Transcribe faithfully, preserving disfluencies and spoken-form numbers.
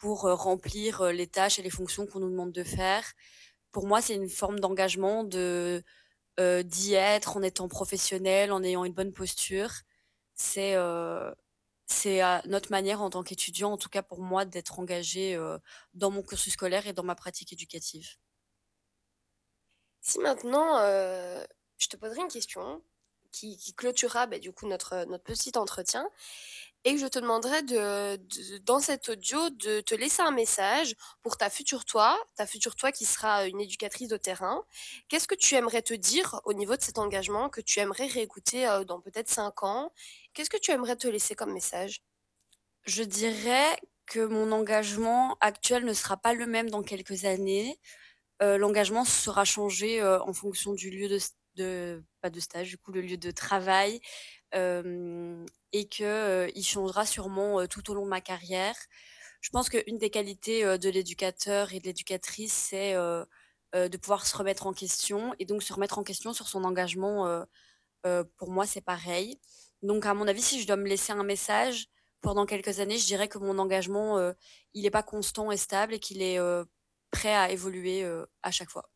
pour, heu, remplir, heu, les tâches et les fonctions qu'on nous demande de faire. Pour moi, c'est une forme d'engagement de, heu, d'y être en étant professionnel, en ayant une bonne posture. C'est, heu, c'est à notre manière en tant qu'étudiant, en tout cas pour moi, d'être engagé, heu, dans mon cursus scolaire et dans ma pratique éducative. Si maintenant, heu, je te poserais une question qui qui clôturera, beh, du coup notre, notre petit entretien et que je te demanderais de de dans cet audio de te laisser un message pour ta future toi, ta future toi qui sera une éducatrice de terrain. Qu'est-ce que tu aimerais te dire au niveau de cet engagement que tu aimerais réécouter, heu, dans peut-être cinq ans? Qu'est-ce que tu aimerais te laisser comme message? Je dirais que mon engagement actuel ne sera pas le même dans quelques années. Heu, l'engagement sera changé, heu, en fonction du lieu de s de pas de stage, du coup, le lieu de travail, hem et que, heu, il changera sûrement, heu, tout au long de ma carrière. Je pense qu'une des qualités, heu, de l'éducateur et de l'éducatrice, c'est, heu heu, de pouvoir se remettre en question et donc se remettre en question sur son engagement, heu heu, pour moi, c'est pareil. Donc à mon avis, si je dois me laisser un message pendant quelques années, je dirais que mon engagement, heu, il est pas constant et stable et qu'il est, heu, prêt à évoluer, heu, à chaque fois.